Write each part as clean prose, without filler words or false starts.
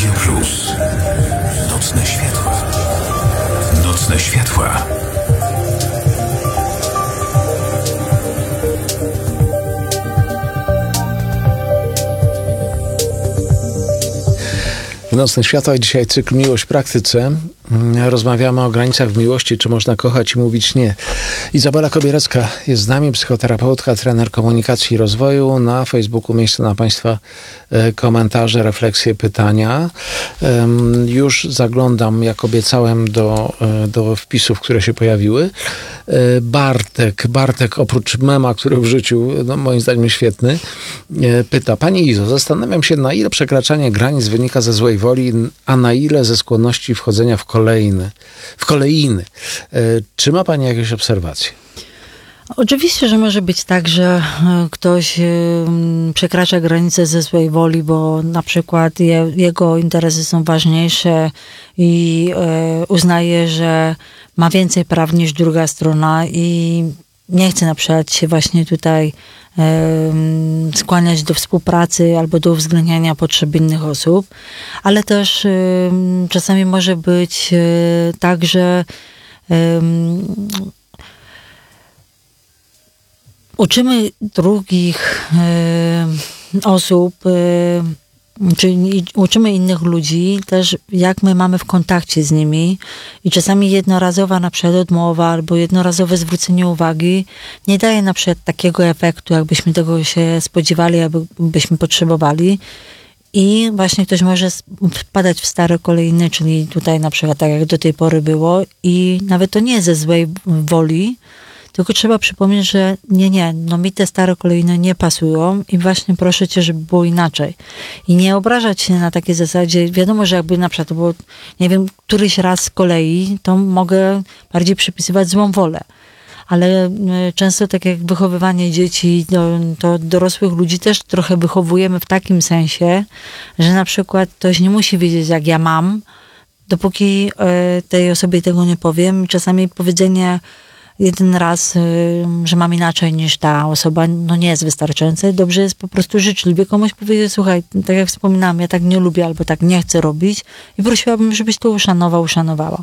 Radio Plus. Nocne światła. Nocne światła. Nocne światła, dzisiaj cykl Miłość w praktyce. Rozmawiamy o granicach w miłości, czy można kochać i mówić nie. Izabela Kobierecka jest z nami, psychoterapeutka, trener komunikacji i rozwoju. Na Facebooku miejsce na Państwa komentarze, refleksje, pytania. Już zaglądam, jak obiecałem, do wpisów, które się pojawiły. Bartek, oprócz mema, który w życiu, moim zdaniem świetny, pyta: Pani Izo, zastanawiam się, na ile przekraczanie granic wynika ze złej woli, a na ile ze skłonności wchodzenia w kolejny. Czy ma Pani jakieś obserwacje? Oczywiście, że może być tak, że ktoś przekracza granice ze złej woli, bo na przykład jego interesy są ważniejsze i uznaje, że ma więcej praw niż druga strona i nie chce na przykład się właśnie tutaj skłaniać do współpracy albo do uwzględniania potrzeb innych osób, ale też czasami może być tak, że uczymy drugich osób, czyli uczymy innych ludzi też, jak my mamy w kontakcie z nimi i czasami jednorazowa na przykład odmowa albo jednorazowe zwrócenie uwagi nie daje na przykład takiego efektu, jakbyśmy tego się spodziewali, jakbyśmy potrzebowali. I właśnie ktoś może wpadać w stare kolejny, czyli tutaj na przykład tak jak do tej pory było i nawet to nie ze złej woli, tylko trzeba przypomnieć, że mi te stare kolejne nie pasują i właśnie proszę cię, żeby było inaczej. I nie obrażać się na takiej zasadzie. Wiadomo, że jakby na przykład to było, nie wiem, któryś raz z kolei, to mogę bardziej przypisywać złą wolę. Ale często tak jak wychowywanie dzieci, to dorosłych ludzi też trochę wychowujemy w takim sensie, że na przykład ktoś nie musi wiedzieć, jak ja mam, dopóki tej osobie tego nie powiem. Czasami powiedzenie jeden raz, że mam inaczej niż ta osoba, nie jest wystarczające. Dobrze jest po prostu życzliwie komuś powiedzieć: słuchaj, tak jak wspominałam, ja tak nie lubię albo tak nie chcę robić i prosiłabym, żebyś to uszanowała.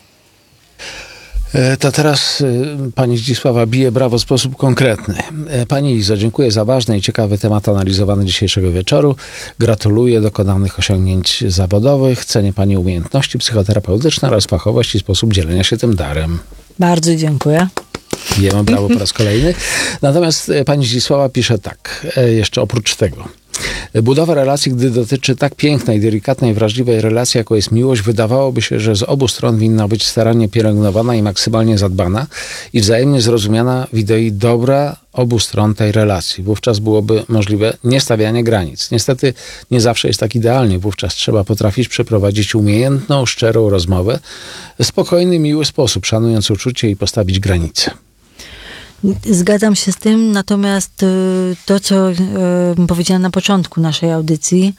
To teraz pani Zdzisława bije brawo w sposób konkretny. Pani Izo, dziękuję za ważny i ciekawy temat analizowany dzisiejszego wieczoru. Gratuluję dokonanych osiągnięć zawodowych. Cenię pani umiejętności psychoterapeutyczne oraz fachowość i sposób dzielenia się tym darem. Bardzo dziękuję. Bijemy brawo po raz kolejny. Natomiast pani Zdzisława pisze tak, jeszcze oprócz tego. Budowa relacji, gdy dotyczy tak pięknej, delikatnej, wrażliwej relacji, jaką jest miłość, wydawałoby się, że z obu stron winna być starannie pielęgnowana i maksymalnie zadbana i wzajemnie zrozumiana w idei dobra obu stron tej relacji. Wówczas byłoby możliwe niestawianie granic. Niestety nie zawsze jest tak idealnie. Wówczas trzeba potrafić przeprowadzić umiejętną, szczerą rozmowę w spokojny, miły sposób, szanując uczucie i postawić granice. Zgadzam się z tym, natomiast to, co powiedziałam na początku naszej audycji,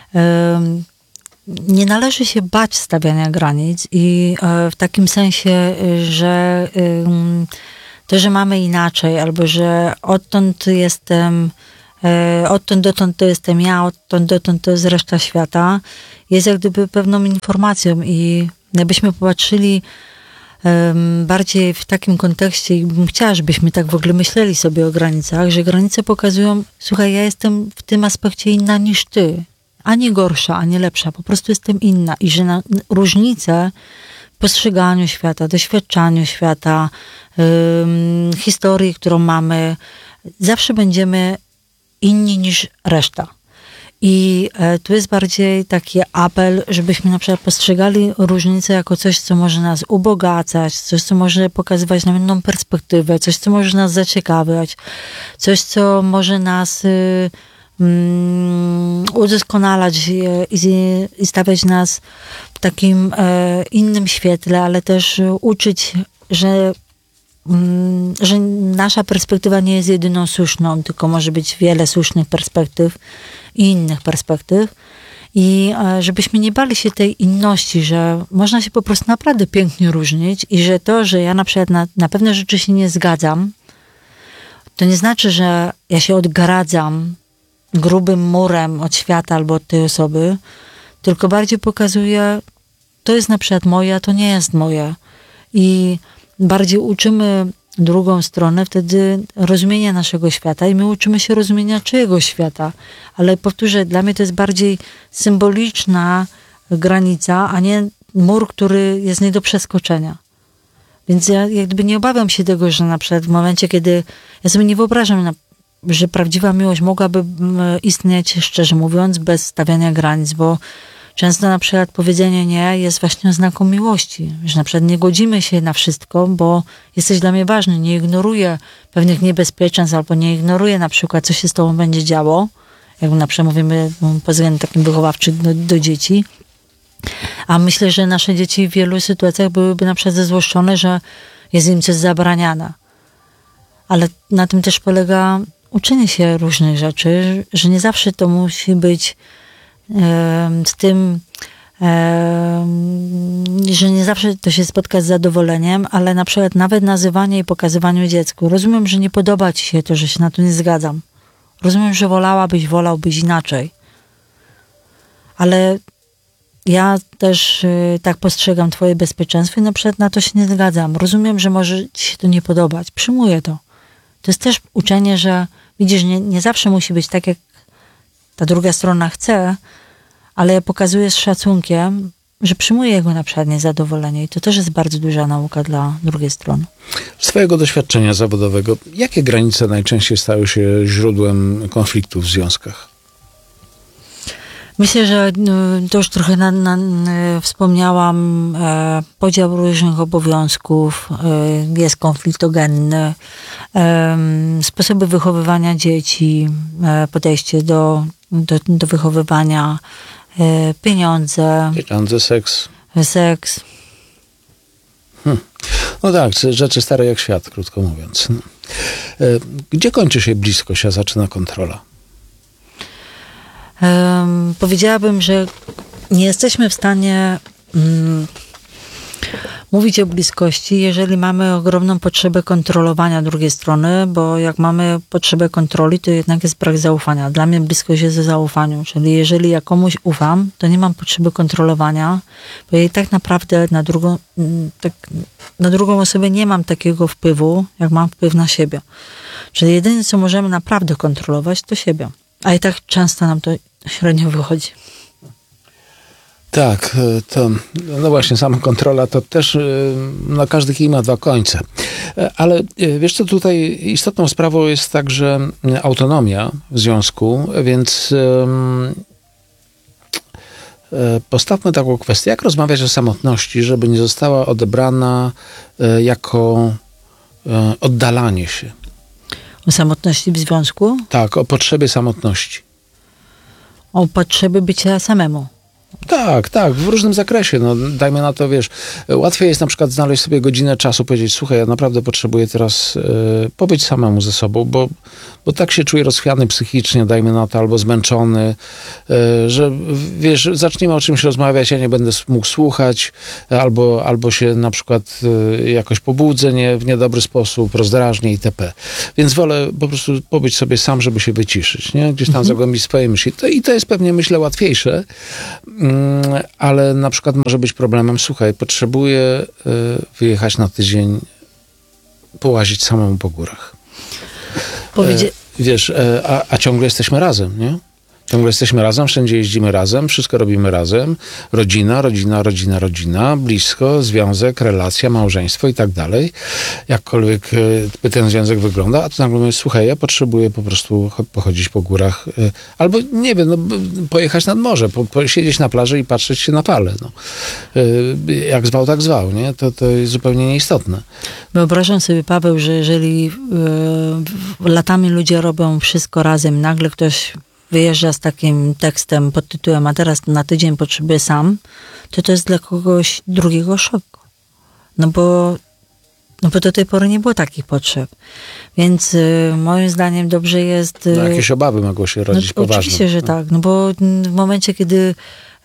nie należy się bać stawiania granic i w takim sensie, że to, że mamy inaczej, albo że odtąd dotąd to jestem ja, odtąd dotąd to jest reszta świata, jest jak gdyby pewną informacją i jakbyśmy popatrzyli bardziej w takim kontekście i bym chciała, żebyśmy tak w ogóle myśleli sobie o granicach, że granice pokazują: słuchaj, ja jestem w tym aspekcie inna niż ty. Ani gorsza, ani lepsza. Po prostu jestem inna. I że różnice w postrzeganiu świata, doświadczaniu świata, historii, którą mamy, zawsze będziemy inni niż reszta. I tu jest bardziej taki apel, żebyśmy na przykład postrzegali różnicę jako coś, co może nas ubogacać, coś, co może pokazywać nam inną perspektywę, coś, co może nas zaciekawiać, coś, co może nas udoskonalać i stawiać nas w takim innym świetle, ale też uczyć, że nasza perspektywa nie jest jedyną słuszną, tylko może być wiele słusznych perspektyw i innych perspektyw. I żebyśmy nie bali się tej inności, że można się po prostu naprawdę pięknie różnić i że to, że ja na przykład na pewne rzeczy się nie zgadzam, to nie znaczy, że ja się odgradzam grubym murem od świata albo od tej osoby, tylko bardziej pokazuje, to jest na przykład moje, a to nie jest moje. I bardziej uczymy drugą stronę wtedy rozumienia naszego świata i my uczymy się rozumienia czyjegoś świata. Ale powtórzę, dla mnie to jest bardziej symboliczna granica, a nie mur, który jest nie do przeskoczenia. Więc ja jakby nie obawiam się tego, że na przykład w momencie, kiedy ja sobie nie wyobrażam, że prawdziwa miłość mogłaby istnieć, szczerze mówiąc, bez stawiania granic, bo często na przykład powiedzenie nie jest właśnie oznaką miłości, że na przykład nie godzimy się na wszystko, bo jesteś dla mnie ważny, nie ignoruję pewnych niebezpieczeństw albo nie ignoruję na przykład, co się z tobą będzie działo, jak na przykład mówimy pod względem takim wychowawczym do dzieci. A myślę, że nasze dzieci w wielu sytuacjach byłyby na przykład zezłoszczone, że jest im coś zabraniane. Ale na tym też polega uczenie się różnych rzeczy, że nie zawsze to musi być z tym, że nie zawsze to się spotka z zadowoleniem, ale na przykład nawet nazywanie i pokazywanie dziecku. Rozumiem, że nie podoba ci się to, że się na to nie zgadzam. Rozumiem, że wolałbyś inaczej. Ale ja też tak postrzegam twoje bezpieczeństwo i na przykład na to się nie zgadzam. Rozumiem, że może ci się to nie podobać. Przyjmuję to. To jest też uczenie, że widzisz, nie zawsze musi być tak, jak ta druga strona chce, ale pokazuje z szacunkiem, że przyjmuje jego na przykład niezadowolenie i to też jest bardzo duża nauka dla drugiej strony. Z twojego doświadczenia zawodowego, jakie granice najczęściej stały się źródłem konfliktów w związkach? Myślę, że to już trochę wspomniałam, podział różnych obowiązków, jest konfliktogenny, sposoby wychowywania dzieci, podejście do wychowywania, pieniądze, seks. No tak, rzeczy stare jak świat, krótko mówiąc. Gdzie kończy się bliskość, a zaczyna kontrola? Powiedziałabym, że nie jesteśmy w stanie mówić o bliskości, jeżeli mamy ogromną potrzebę kontrolowania drugiej strony, bo jak mamy potrzebę kontroli, to jednak jest brak zaufania. Dla mnie bliskość jest o zaufaniu, czyli jeżeli ja komuś ufam, to nie mam potrzeby kontrolowania, bo ja tak naprawdę na drugą osobę nie mam takiego wpływu, jak mam wpływ na siebie. Czyli jedyne, co możemy naprawdę kontrolować, to siebie. A i tak często nam to średnio wychodzi. Tak, to no właśnie, sama kontrola to też, no każdy kij ma dwa końce. Ale wiesz co, tutaj istotną sprawą jest także autonomia w związku, więc postawmy taką kwestię, jak rozmawiać o samotności, żeby nie została odebrana jako oddalanie się. O samotności w związku? Tak, o potrzebie samotności. O potrzebie bycia samemu. Tak, w różnym zakresie. No, dajmy na to, wiesz, łatwiej jest na przykład znaleźć sobie godzinę czasu, powiedzieć, słuchaj, ja naprawdę potrzebuję teraz pobyć samemu ze sobą, bo tak się czuję rozchwiany psychicznie, dajmy na to, albo zmęczony, że wiesz, zaczniemy o czymś rozmawiać, ja nie będę mógł słuchać, albo się na przykład jakoś pobudzę w niedobry sposób, rozdrażnię itp. Więc wolę po prostu pobyć sobie sam, żeby się wyciszyć, nie? Gdzieś tam zagłębić swoje myśli. I to jest pewnie, myślę, łatwiejsze, ale na przykład może być problemem, słuchaj, potrzebuję wyjechać na tydzień, połazić samemu po górach. Wiesz, a ciągle jesteśmy razem, nie? Ciągle jesteśmy razem, wszędzie jeździmy razem, wszystko robimy razem. Rodzina, blisko, związek, relacja, małżeństwo i tak dalej. Jakkolwiek by ten związek wygląda, a tu nagle mówię, słuchaj, ja potrzebuję po prostu pochodzić po górach, albo nie wiem, no, pojechać nad morze, siedzieć na plaży i patrzeć się na fale. No. Jak zwał, tak zwał, nie? To jest zupełnie nieistotne. Wyobrażam sobie, Paweł, że jeżeli latami ludzie robią wszystko razem, nagle ktoś wyjeżdża z takim tekstem pod tytułem, a teraz na tydzień potrzebuję sam, to jest dla kogoś drugiego szok. No bo do tej pory nie było takich potrzeb. Więc moim zdaniem dobrze jest... No, jakieś obawy mogło się rodzić poważne. Oczywiście, że tak. No bo w momencie, kiedy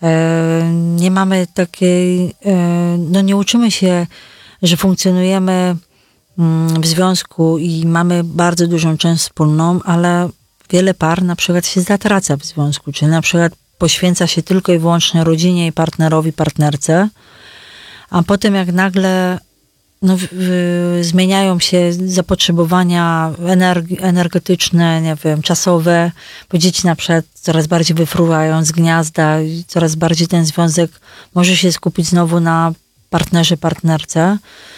nie mamy takiej... nie uczymy się, że funkcjonujemy w związku i mamy bardzo dużą część wspólną, ale wiele par na przykład się zatraca w związku, czyli na przykład poświęca się tylko i wyłącznie rodzinie i partnerowi, partnerce, a potem jak nagle zmieniają się zapotrzebowania energetyczne, nie wiem, czasowe, bo dzieci na przykład coraz bardziej wyfruwają z gniazda i coraz bardziej ten związek może się skupić znowu na partnerze, partnerce,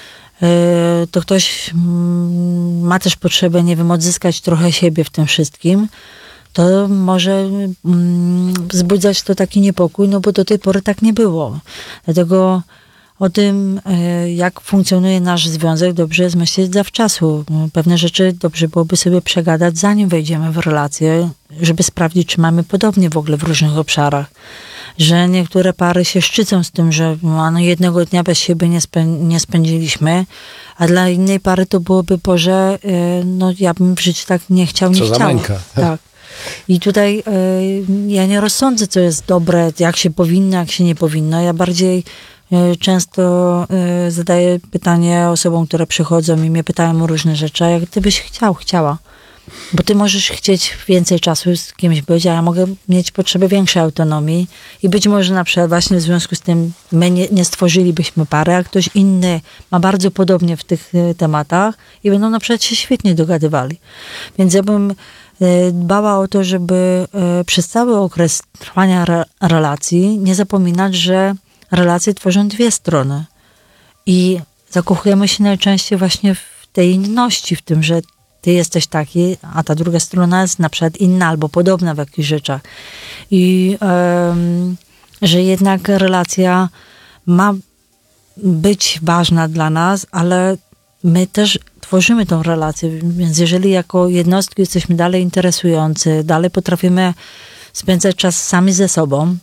to ktoś ma też potrzebę, nie wiem, odzyskać trochę siebie w tym wszystkim, to może wzbudzać to taki niepokój, no bo do tej pory tak nie było. Dlatego o tym, jak funkcjonuje nasz związek, dobrze jest myśleć zawczasu. Pewne rzeczy dobrze byłoby sobie przegadać, zanim wejdziemy w relację, żeby sprawdzić, czy mamy podobnie w ogóle w różnych obszarach. Że niektóre pary się szczycą z tym, że jednego dnia bez siebie nie spędziliśmy, a dla innej pary to byłoby, Boże, ja bym w życiu tak nie chciał, nie chciała. Co za męka. Tak. I tutaj ja nie rozsądzę, co jest dobre, jak się powinno, jak się nie powinno. Ja bardziej często zadaję pytanie osobom, które przychodzą i mnie pytają o różne rzeczy, a jak ty byś chciała. Bo ty możesz chcieć więcej czasu z kimś być, a ja mogę mieć potrzebę większej autonomii i być może na przykład właśnie w związku z tym my nie stworzylibyśmy pary, a ktoś inny ma bardzo podobnie w tych tematach i będą na przykład się świetnie dogadywali. Więc ja bym dbała o to, żeby przez cały okres trwania relacji nie zapominać, że relacje tworzą dwie strony. I zakochujemy się najczęściej właśnie w tej inności, w tym, że ty jesteś taki, a ta druga strona jest na przykład inna albo podobna w jakichś rzeczach. I że jednak relacja ma być ważna dla nas, ale my też tworzymy tą relację, więc jeżeli jako jednostki jesteśmy dalej interesujący, dalej potrafimy spędzać czas sami ze sobą,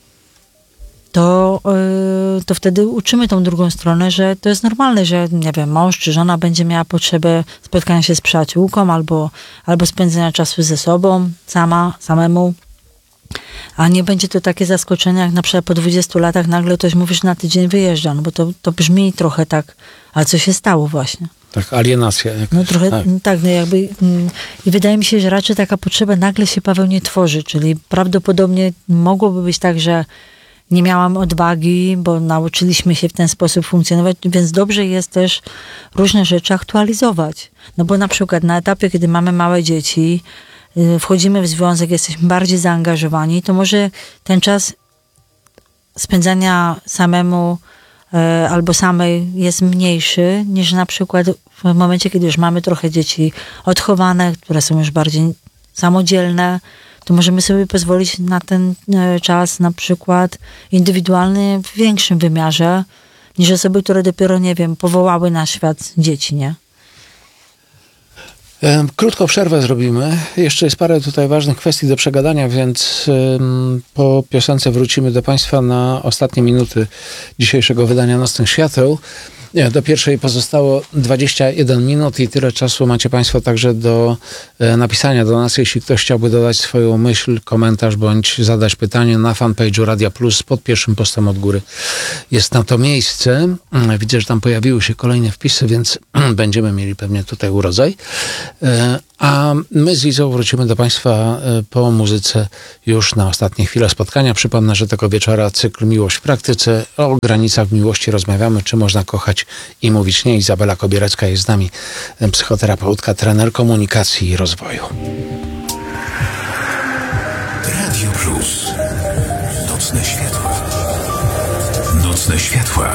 to wtedy uczymy tą drugą stronę, że to jest normalne, że nie wiem, mąż czy żona będzie miała potrzebę spotkania się z przyjaciółką albo spędzenia czasu ze sobą, samemu, a nie będzie to takie zaskoczenie, jak na przykład po 20 latach nagle ktoś mówi, że na tydzień wyjeżdża, no bo to brzmi trochę tak, ale co się stało właśnie? Tak, alienacja. Jakaś. No trochę tak, i wydaje mi się, że raczej taka potrzeba nagle się, Paweł, nie tworzy, czyli prawdopodobnie mogłoby być tak, że nie miałam odwagi, bo nauczyliśmy się w ten sposób funkcjonować, więc dobrze jest też różne rzeczy aktualizować. No bo na przykład na etapie, kiedy mamy małe dzieci, wchodzimy w związek, jesteśmy bardziej zaangażowani, to może ten czas spędzania samemu albo samej jest mniejszy niż na przykład w momencie, kiedy już mamy trochę dzieci odchowane, które są już bardziej samodzielne, to możemy sobie pozwolić na ten czas na przykład indywidualny w większym wymiarze niż osoby, które dopiero, nie wiem, powołały na świat dzieci, nie? Krótką przerwę zrobimy. Jeszcze jest parę tutaj ważnych kwestii do przegadania, więc po piosence wrócimy do Państwa na ostatnie minuty dzisiejszego wydania Nocnych Świateł. Do pierwszej pozostało 21 minut i tyle czasu macie Państwo także do napisania do nas, jeśli ktoś chciałby dodać swoją myśl, komentarz bądź zadać pytanie na fanpage'u Radia Plus pod pierwszym postem od góry. Jest na to miejsce. Widzę, że tam pojawiły się kolejne wpisy, więc będziemy mieli pewnie tutaj urodzaj. A my z Izą wrócimy do Państwa po muzyce już na ostatnie chwile spotkania. Przypomnę, że tego wieczora cykl Miłość w praktyce. O granicach miłości rozmawiamy, czy można kochać i mówić nie. Izabela Kobierecka jest z nami, psychoterapeutka, trener komunikacji i rozwoju. Radio Plus. Nocne światła. Nocne światła.